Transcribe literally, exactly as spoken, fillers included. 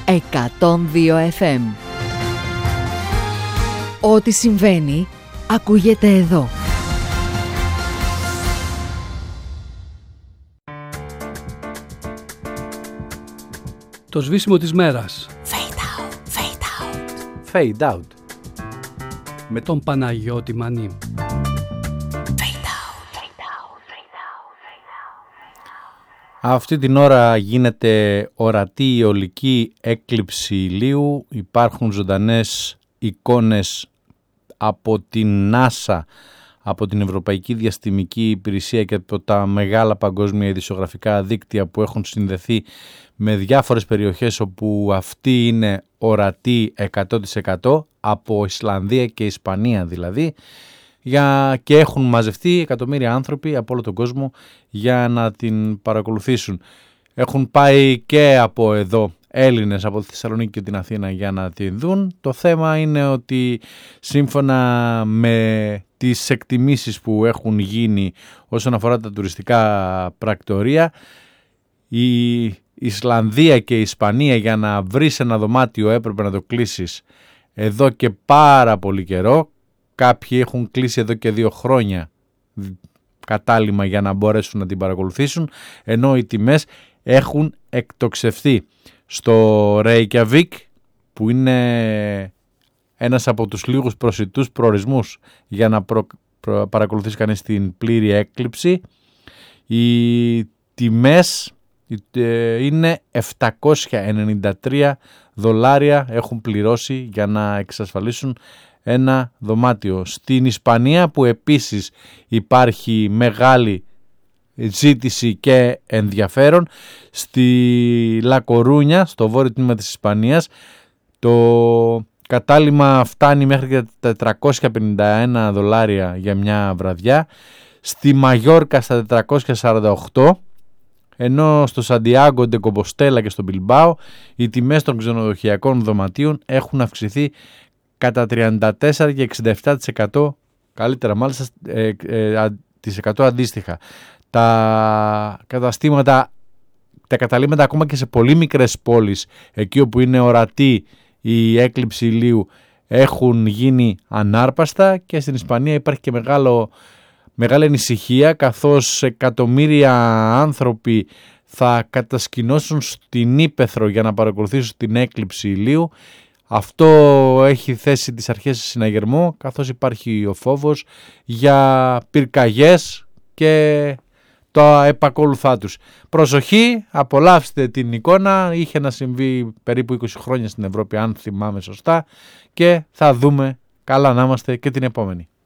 εκατόν δύο εφ εμ. Ό,τι συμβαίνει, ακούγεται εδώ. Το σβήσιμο της μέρας. Fade out, fade out. Fade out. Με τον Παναγιώτη Μανή. Αυτή την ώρα γίνεται ορατή η ολική έκλειψη ηλίου. Υπάρχουν ζωντανές εικόνες από την NASA, από την Ευρωπαϊκή Διαστημική Υπηρεσία και από τα μεγάλα παγκόσμια ειδησιογραφικά δίκτυα που έχουν συνδεθεί με διάφορες περιοχές όπου αυτή είναι ορατή εκατό τοις εκατό, από Ισλανδία και Ισπανία δηλαδή, για, και έχουν μαζευτεί εκατομμύρια άνθρωποι από όλο τον κόσμο για να την παρακολουθήσουν. Έχουν πάει και από εδώ Έλληνες από τη Θεσσαλονίκη και την Αθήνα για να την δουν. Το θέμα είναι ότι σύμφωνα με τις εκτιμήσεις που έχουν γίνει όσον αφορά τα τουριστικά πρακτορία, η Ισλανδία και η Ισπανία, για να βρεις ένα δωμάτιο έπρεπε να το κλείσεις εδώ και πάρα πολύ καιρό. Κάποιοι έχουν κλείσει εδώ και δύο χρόνια κατάλημα για να μπορέσουν να την παρακολουθήσουν, ενώ οι τιμές έχουν εκτοξευθεί. Στο Reykjavik, που είναι ένας από τους λίγους προσιτούς προορισμούς για να προ, προ, παρακολουθήσει κανείς την πλήρη έκλειψη, οι τιμές είναι επτακόσια ενενήντα τρία δολάρια έχουν πληρώσει για να εξασφαλίσουν ένα δωμάτιο. Στην Ισπανία, που επίσης υπάρχει μεγάλη ζήτηση και ενδιαφέρον, στη Λα Κορούνια, στο βόρειο τμήμα της Ισπανίας, το κατάλημα φτάνει μέχρι και τετρακόσια πενήντα ένα δολάρια για μια βραδιά, στη Μαγιόρκα στα τετρακόσια σαράντα οκτώ, ενώ στο Σαντιάγκο ντε Κομποστέλα και στο Μπιλμπάο οι τιμές των ξενοδοχειακών δωματίων έχουν αυξηθεί κατά τριάντα τέσσερα και εξήντα επτά τοις εκατό, καλύτερα μάλιστα ε, ε, τις εκατό αντίστοιχα. Τα καταστήματα, τα καταλήμματα ακόμα και σε πολύ μικρές πόλεις, εκεί όπου είναι ορατή η έκλειψη ηλίου, έχουν γίνει ανάρπαστα, και στην Ισπανία υπάρχει και μεγάλο, μεγάλη ανησυχία, καθώς εκατομμύρια άνθρωποι θα κατασκηνώσουν στην ύπαιθρο για να παρακολουθήσουν την έκλειψη ηλίου. Αυτό έχει θέσει τις αρχές σε συναγερμό, καθώς υπάρχει ο φόβος για πυρκαγιές και τα επακόλουθά τους. Προσοχή, απολαύστε την εικόνα. Είχε να συμβεί περίπου είκοσι χρόνια στην Ευρώπη, αν θυμάμαι σωστά, και θα δούμε, καλά να είμαστε, και την επόμενη.